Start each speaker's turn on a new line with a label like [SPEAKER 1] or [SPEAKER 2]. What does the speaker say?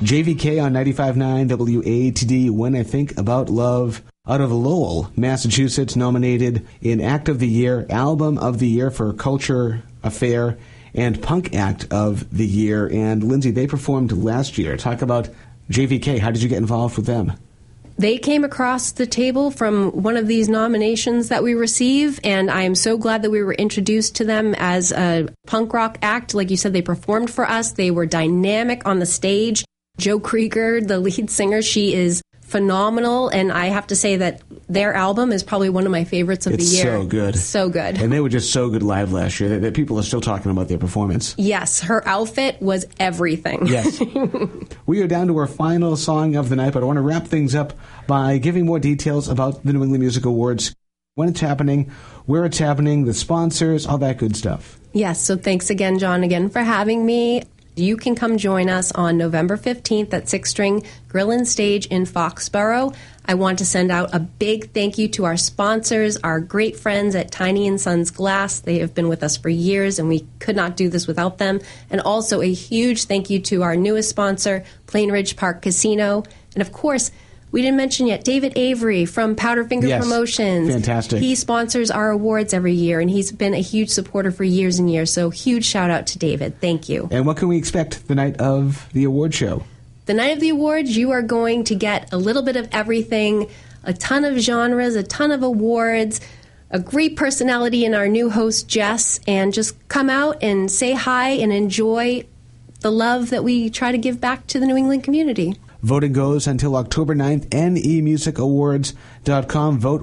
[SPEAKER 1] JVK on 95.9 WATD, When I Think About Love. Out of Lowell, Massachusetts, nominated in Act of the Year, Album of the Year for Culture Affair, and Punk Act of the Year. And Lindsay, they performed last year. Talk about JVK. How did you get involved with them?
[SPEAKER 2] They came across the table from one of these nominations that we receive, and I am so glad that we were introduced to them as a punk rock act. Like you said, they performed for us. They were dynamic on the stage. Jo Krieger, the lead singer, she is phenomenal, and I have to say that their album is probably one of my favorites of the year.
[SPEAKER 1] It's so good.
[SPEAKER 2] So good.
[SPEAKER 1] And they were just so good live last year that people are still talking about their performance.
[SPEAKER 2] Yes, her outfit was everything.
[SPEAKER 1] Yes. We are down to our final song of the night, but I want to wrap things up by giving more details about the New England Music Awards, when it's happening, where it's happening, the sponsors, all that good stuff.
[SPEAKER 2] Yes, so thanks again, John, again for having me. You can come join us on November 15th at Six String Grill and Stage in Foxborough. I want to send out a big thank you to our sponsors, our great friends at Tiny & Sons Glass. They have been with us for years, and we could not do this without them. And also a huge thank you to our newest sponsor, Plain Ridge Park Casino. And of course, we didn't mention yet David Avery from Powderfinger Promotions.
[SPEAKER 1] Fantastic.
[SPEAKER 2] He sponsors our awards every year, and he's been a huge supporter for years and years. So huge shout out to David. Thank you.
[SPEAKER 1] And what can we expect the night of the award show?
[SPEAKER 2] The night of the awards, you are going to get a little bit of everything, a ton of genres, a ton of awards, a great personality in our new host, Jess, and just come out and say hi and enjoy the love that we try to give back to the New England community.
[SPEAKER 1] Voting goes until October 9th, nemusicawards.com. Vote